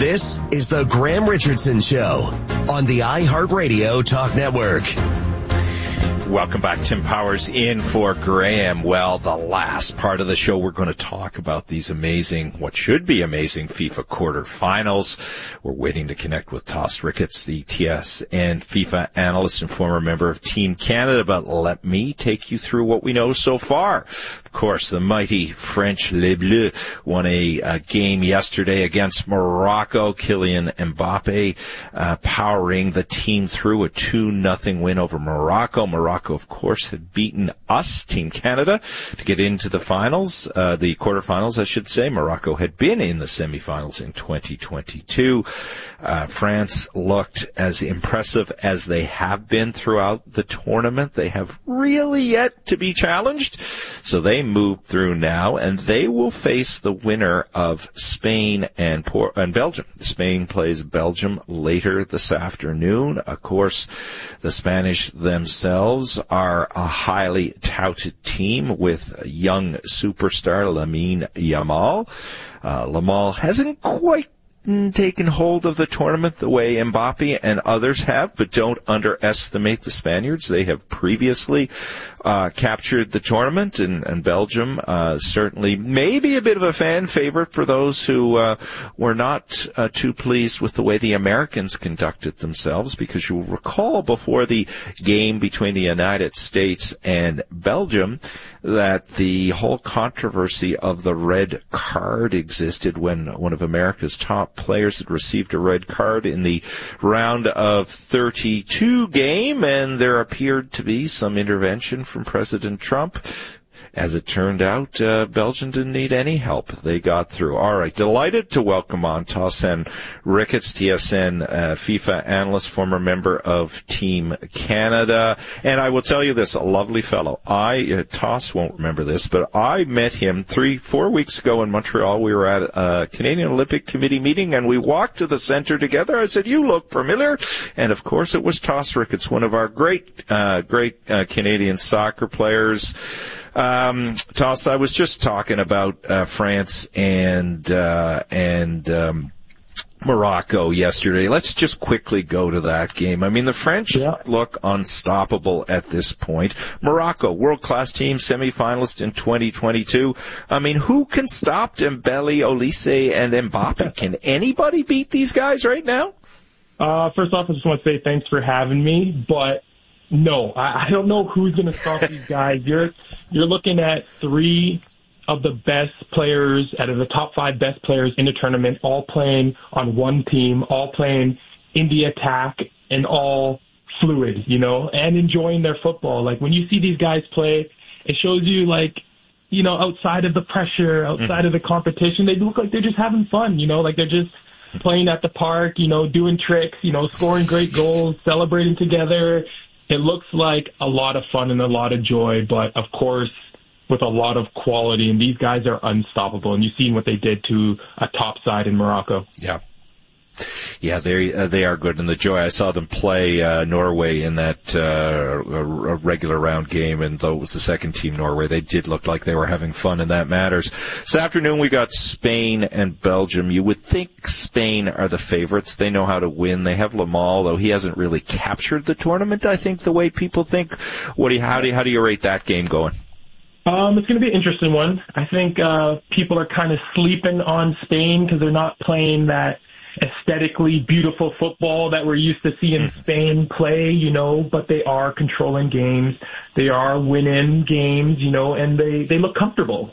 This is the Graham Richardson Show on the iHeartRadio Talk Network. Welcome back. Tim Powers in for Graham. Well, the last part of the show, we're going to talk about these amazing, what should be amazing FIFA quarterfinals. We're waiting to connect with Toss Ricketts, the TSN FIFA analyst and former member of Team Canada. But let me take you through what we know so far. Of course, the mighty French Les Bleus won a game yesterday against Morocco. Kylian Mbappe powering the team through a 2-0 win over Morocco. Morocco, of course, had beaten us, Team Canada, to get into the finals, the quarterfinals, I should say. Morocco had been in the semifinals in 2022. France looked as impressive as they have been throughout the tournament. They have really yet to be challenged. So they move through now, and they will face the winner of Spain and Belgium. Spain plays Belgium later this afternoon. Of course, the Spanish themselves are a highly touted team with young superstar Lamine Yamal. Yamal hasn't quite taken hold of the tournament the way Mbappe and others have, but don't underestimate the Spaniards. They have previously captured the tournament, and Belgium certainly maybe a bit of a fan favorite for those who were not too pleased with the way the Americans conducted themselves, because you'll recall before the game between the United States and Belgium that the whole controversy of the red card existed when one of America's top players had received a red card in the round of 32 game, and there appeared to be some intervention from President Trump. As it turned out, Belgium didn't need any help. They got through. All right. Delighted to welcome on Toss Ricketts, TSN FIFA analyst, former member of Team Canada. And I will tell you this, a lovely fellow. Toss won't remember this, but I met him 3-4 weeks ago in Montreal. We were at a Canadian Olympic Committee meeting, and we walked to the center together. I said, "You look familiar." And of course, it was Toss Ricketts, one of our great Canadian soccer players. Toss, I was just talking about France and Morocco yesterday. Let's just quickly go to that game. I mean, the French look unstoppable at this point. Morocco, world-class team, semi-finalist in 2022. I mean, who can stop Dembele, Olise, and Mbappe? Can anybody beat these guys right now? First off, I just want to say thanks for having me, but no, I don't know who's going to stop these guys. You're looking at three of the best players out of the top 5 best players in the tournament, all playing on one team, all playing in the attack, and all fluid, and enjoying their football. Like, when you see these guys play, it shows you, outside of the pressure, outside of the competition, they look like they're just having fun, like they're just playing at the park, doing tricks, scoring great goals, celebrating together. It looks like a lot of fun and a lot of joy, but of course, with a lot of quality. And these guys are unstoppable. And you've seen what they did to a top side in Morocco. Yeah, they are good. And the joy, I saw them play Norway in that a regular round game, and though it was the second team Norway, they did look like they were having fun, and that matters. This afternoon we got Spain and Belgium. You would think Spain are the favorites. They know how to win. They have Yamal, though he hasn't really captured the tournament, I think, the way people think. How do you rate that game going? It's going to be an interesting one. I think people are kind of sleeping on Spain because they're not playing that aesthetically beautiful football that we're used to seeing Spain play, but they are controlling games. They are winning games, and they look comfortable.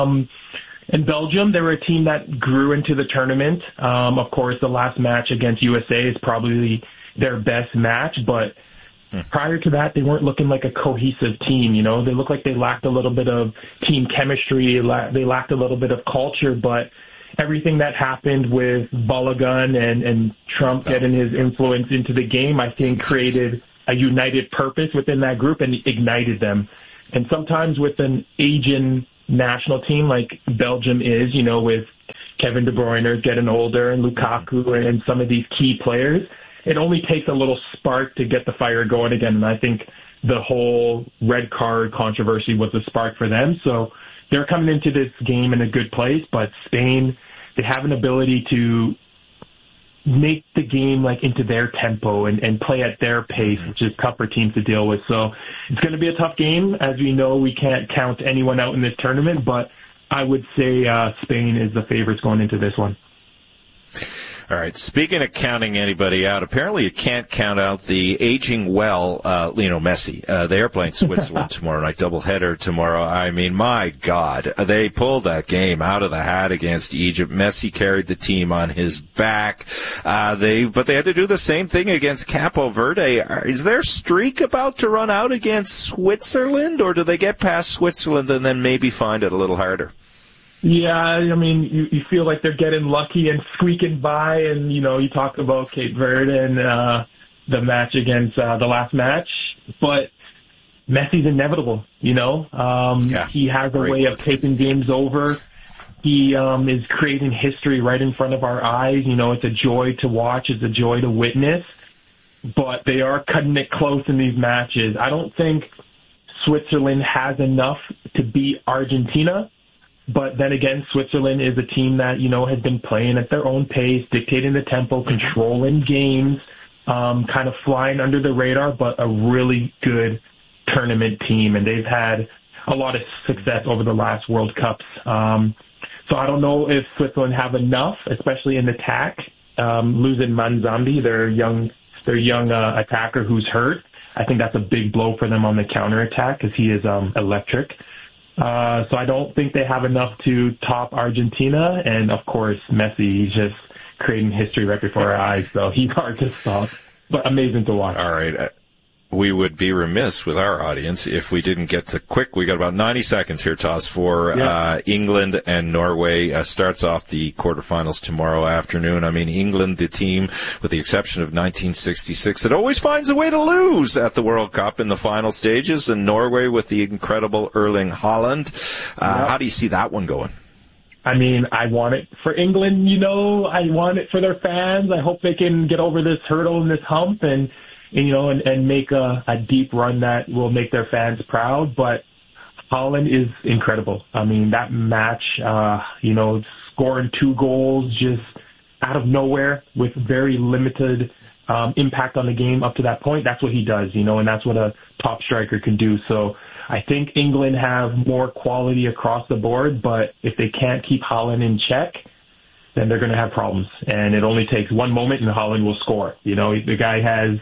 In Belgium, they were a team that grew into the tournament. Of course, the last match against USA is probably their best match, but prior to that, they weren't looking like a cohesive team, They looked like they lacked a little bit of team chemistry. They lacked a little bit of culture, but everything that happened with Balogun and Trump getting his influence into the game, I think created a united purpose within that group and ignited them. And sometimes with an Asian national team like Belgium is, with Kevin De Bruyne getting older and Lukaku and some of these key players, it only takes a little spark to get the fire going again. And I think the whole red card controversy was a spark for them. So they're coming into this game in a good place, but Spain, they have an ability to make the game like into their tempo and play at their pace, which is tough for teams to deal with. So it's going to be a tough game. As we know, we can't count anyone out in this tournament, but I would say Spain is the favorites going into this one. All right. Speaking of counting anybody out, apparently you can't count out the aging well, Lionel Messi. They are playing Switzerland tomorrow night, doubleheader tomorrow. I mean, my God, they pulled that game out of the hat against Egypt. Messi carried the team on his back. But they had to do the same thing against Capo Verde. Is their streak about to run out against Switzerland, or do they get past Switzerland and then maybe find it a little harder? Yeah, I mean, you feel like they're getting lucky and squeaking by, and, you know, you talked about Cape Verde and the match against the last match, but Messi's inevitable, you know. He has a way of taking games over. He is creating history right in front of our eyes. You know, it's a joy to watch. It's a joy to witness, but they are cutting it close in these matches. I don't think Switzerland has enough to beat Argentina. But then again, Switzerland is a team that, you know, has been playing at their own pace, dictating the tempo, controlling games, kind of flying under the radar, but a really good tournament team. And they've had a lot of success over the last World Cups. So I don't know if Switzerland have enough, especially in attack. Losing Manzambi, their young attacker who's hurt. I think that's a big blow for them on the counterattack because he is electric. So I don't think they have enough to top Argentina. And, of course, Messi, he's just creating history right before our eyes. So he's hard to stop, but amazing to watch. All right. We would be remiss with our audience if we didn't get to quick. We got about 90 seconds here, Toss, for England and Norway. Starts off the quarterfinals tomorrow afternoon. I mean, England, the team, with the exception of 1966, that always finds a way to lose at the World Cup in the final stages, and Norway with the incredible Erling Haaland. How do you see that one going? I mean, I want it for England, you know. I want it for their fans. I hope they can get over this hurdle and this hump and make a deep run that will make their fans proud. But Haaland is incredible. I mean, that match, scoring 2 goals just out of nowhere with very limited impact on the game up to that point. That's what he does, you know, and that's what a top striker can do. So I think England have more quality across the board, but if they can't keep Haaland in check, then they're going to have problems. And it only takes one moment and Haaland will score. You know, the guy has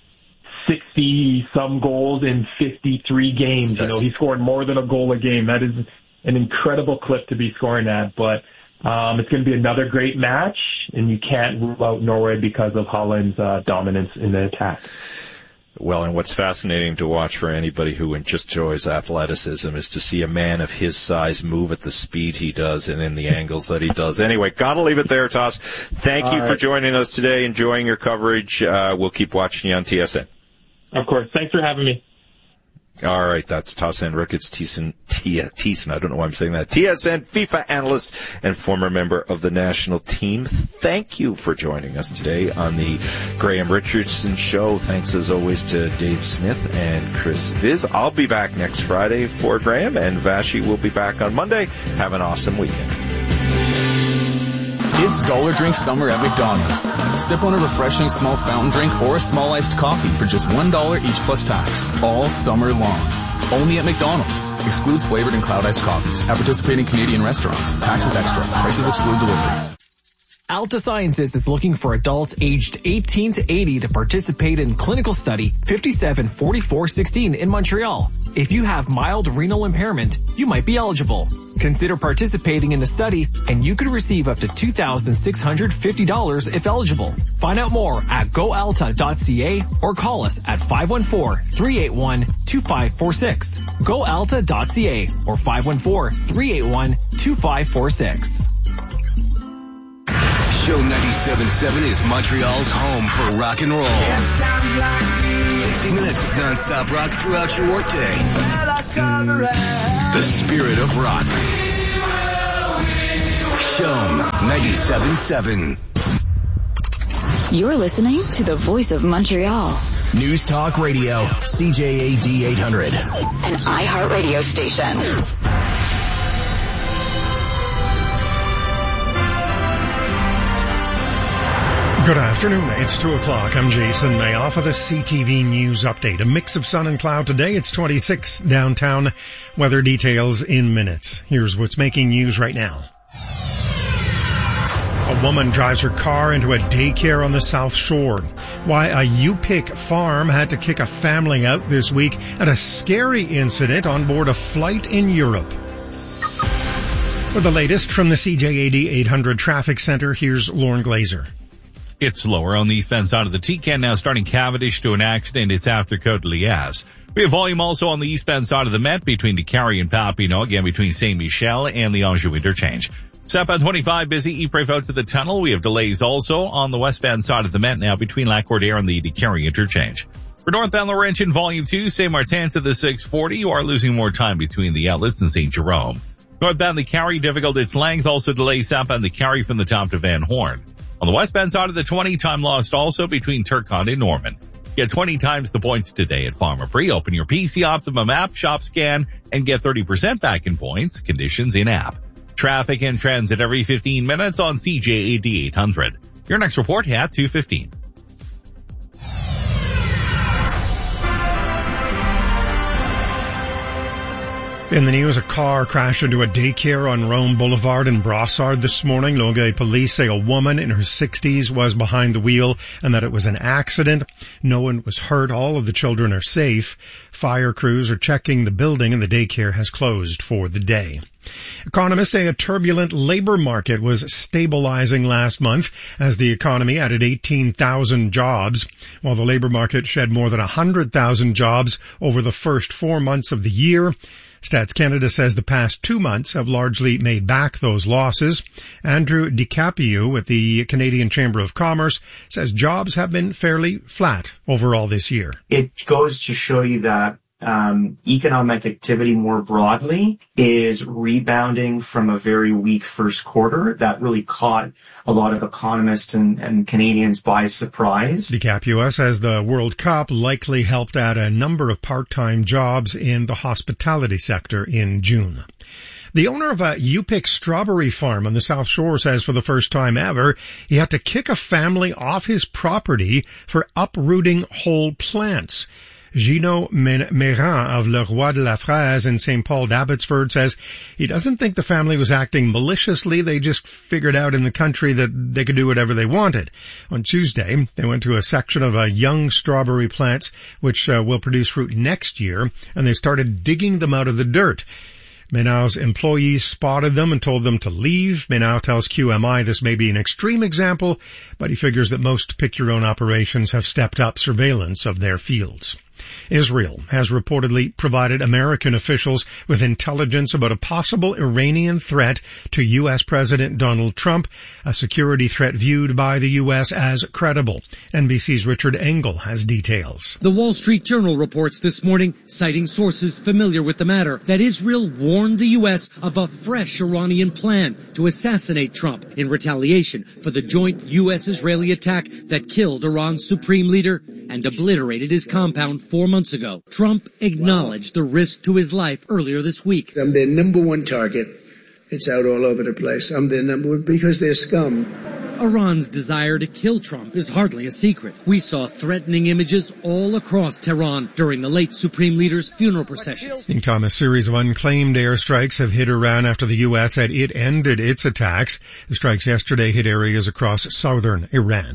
60-some goals in 53 games. You know, he scored more than a goal a game. That is an incredible clip to be scoring at. But it's going to be another great match, and you can't rule out Norway because of Haaland's dominance in the attack. Well, and what's fascinating to watch for anybody who just enjoys athleticism is to see a man of his size move at the speed he does and in the angles that he does. Anyway, gotta leave it there, Toss. Thank you for joining us today, enjoying your coverage. We'll keep watching you on TSN. Of course. Thanks for having me. All right, that's Toss-End Ricketts, Thiessen, I don't know why I'm saying that, TSN FIFA analyst and former member of the national team. Thank you for joining us today on the Graham Richardson Show. Thanks, as always, to Dave Smith and Chris Viz. I'll be back next Friday for Graham, and Vashi will be back on Monday. Have an awesome weekend. It's Dollar Drink Summer at McDonald's. Sip on a refreshing small fountain drink or a small iced coffee for just $1 each plus tax, all summer long. Only at McDonald's. Excludes flavored and cloud iced coffees. At participating Canadian restaurants. Taxes extra. Prices exclude delivery. Alta Sciences is looking for adults aged 18 to 80 to participate in clinical study 574416 in Montreal. If you have mild renal impairment, you might be eligible. Consider participating in the study, and you could receive up to $2,650 if eligible. Find out more at goalta.ca or call us at 514-381-2546. goalta.ca or 514-381-2546. Show 97.7 is Montreal's home for rock and roll. 60 minutes of non-stop rock throughout your workday. The spirit of rock. Show 97.7. You're listening to the voice of Montreal. News Talk Radio, CJAD 800. An iHeartRadio station. Good afternoon. It's 2 o'clock. I'm Jason Mayoff with a CTV News update. A mix of sun and cloud today. It's 26 downtown. Weather details in minutes. Here's what's making news right now. A woman drives her car into a daycare on the South Shore. Why a Yupik farm had to kick a family out this week, and a scary incident on board a flight in Europe. With the latest from the CJAD 800 Traffic Center, here's Lauren Glazer. It's slower on the eastbound side of the T-Can now starting Cavendish to an accident. It's after Côte-Lias. We have volume also on the eastbound side of the Met between Décarie and Papineau, again between Saint-Michel and the Anjou interchange. Southbound 25 busy, Ypres out to the tunnel. We have delays also on the westbound side of the Met now between Lac-Cordaire and the Décarie interchange. For northbound Laurentian volume 2, Saint-Martin to the 640, you are losing more time between the outlets and St. Jerome. Northbound the Carry difficult its length, also delays southbound the Carry from the top to Van Horn. On the westbound side of the 20, time lost also between Turcotte and Norman. Get 20 times the points today at Pharmaprix. Open your PC Optimum app, shop scan, and get 30% back in points. Conditions in app. Traffic and transit every 15 minutes on CJAD 800. Your next report at 2:15. In the news, a car crashed into a daycare on Rome Boulevard in Brossard this morning. Longueuil police say a woman in her 60s was behind the wheel and that it was an accident. No one was hurt. All of the children are safe. Fire crews are checking the building and the daycare has closed for the day. Economists say a turbulent labor market was stabilizing last month as the economy added 18,000 jobs, while the labor market shed more than 100,000 jobs over the first 4 months of the year. Stats Canada says the past 2 months have largely made back those losses. Andrew DiCaprio with the Canadian Chamber of Commerce says jobs have been fairly flat overall this year. It goes to show you that economic activity more broadly is rebounding from a very weak first quarter that really caught a lot of economists and Canadians by surprise. DiCaprio says the World Cup likely helped add a number of part-time jobs in the hospitality sector in June. The owner of a Yupik strawberry farm on the South Shore says for the first time ever, he had to kick a family off his property for uprooting whole plants. Gino Méran of Le Roi de la Fraise in St. Paul d'Abbotsford says he doesn't think the family was acting maliciously. They just figured out in the country that they could do whatever they wanted. On Tuesday, they went to a section of young strawberry plants which will produce fruit next year, and they started digging them out of the dirt. Ménau's employees spotted them and told them to leave. Ménau tells QMI this may be an extreme example, but he figures that most pick-your-own operations have stepped up surveillance of their fields. Israel has reportedly provided American officials with intelligence about a possible Iranian threat to U.S. President Donald Trump, a security threat viewed by the U.S. as credible. NBC's Richard Engel has details. The Wall Street Journal reports this morning, citing sources familiar with the matter, that Israel warned the U.S. of a fresh Iranian plan to assassinate Trump in retaliation for the joint U.S.-Israeli attack that killed Iran's supreme leader and obliterated his compound 4 months ago. Trump acknowledged the risk to his life earlier this week. I'm their number one target. It's out all over the place. I'm their number one because they're scum. Iran's desire to kill Trump is hardly a secret. We saw threatening images all across Tehran during the late Supreme Leader's funeral processions. Meantime, a series of unclaimed airstrikes have hit Iran after the U.S. said it ended its attacks. The strikes yesterday hit areas across southern Iran.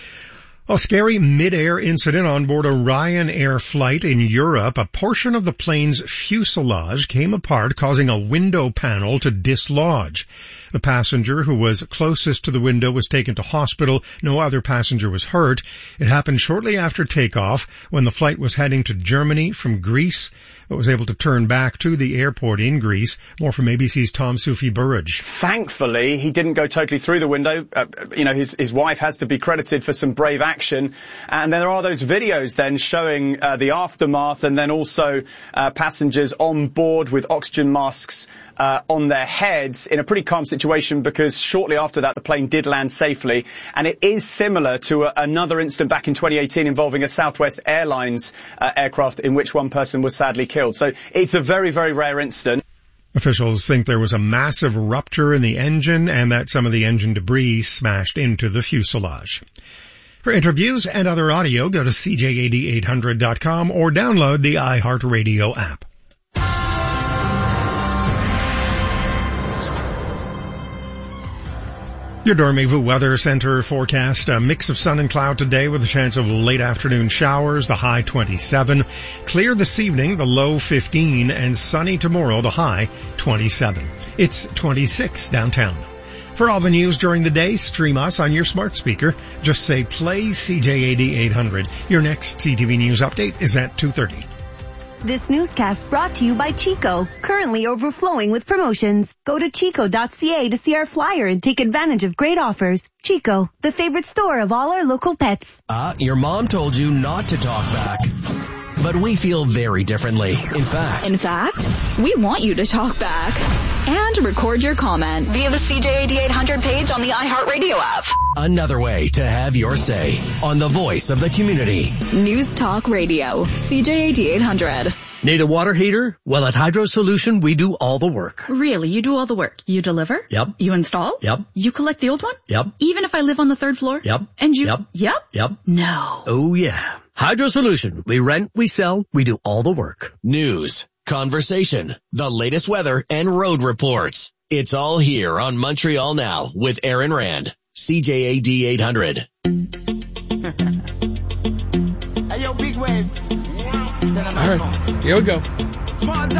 A scary mid-air incident on board a Ryanair flight in Europe. A portion of the plane's fuselage came apart, causing a window panel to dislodge. The passenger who was closest to the window was taken to hospital. No other passenger was hurt. It happened shortly after takeoff when the flight was heading to Germany from Greece. It was able to turn back to the airport in Greece. More from ABC's Tom Sufi Burridge. Thankfully, he didn't go totally through the window. His wife has to be credited for some brave action. And there are those videos then showing the aftermath, and then also passengers on board with oxygen masks on their heads in a pretty calm situation, because shortly after that the plane did land safely. And it is similar to another incident back in 2018 involving a Southwest Airlines aircraft in which one person was sadly killed. So it's a very, very rare incident. Officials think there was a massive rupture in the engine and that some of the engine debris smashed into the fuselage. For interviews and other audio, go to CJAD800.com or download the iHeartRadio app. Your Dormez-vous Weather Center forecast, a mix of sun and cloud today with a chance of late afternoon showers, the high 27. Clear this evening, the low 15, and sunny tomorrow, the high 27. It's 26 downtown. For all the news during the day, stream us on your smart speaker. Just say play CJAD 800. Your next CTV News update is at 2:30. This newscast brought to you by Chico, currently overflowing with promotions. Go to chico.ca to see our flyer and take advantage of great offers. Chico, the favorite store of all our local pets. Your mom told you not to talk back. But we feel very differently. In fact, we want you to talk back and record your comment via the CJAD 800 page on the iHeartRadio app. Another way to have your say on the voice of the community. News Talk Radio, CJAD 800. Need a water heater? Well, at Hydro Solution, we do all the work. Really? You do all the work? You deliver? Yep. You install? Yep. You collect the old one? Yep. Even if I live on the third floor? Yep. And you? Yep. Yep? Yep. No. Oh, yeah. Hydro Solution. We rent, we sell, we do all the work. News, conversation, the latest weather, and road reports. It's all here on Montreal Now with Aaron Rand. CJAD 800. Hey, yo, big wave. All right, here we go.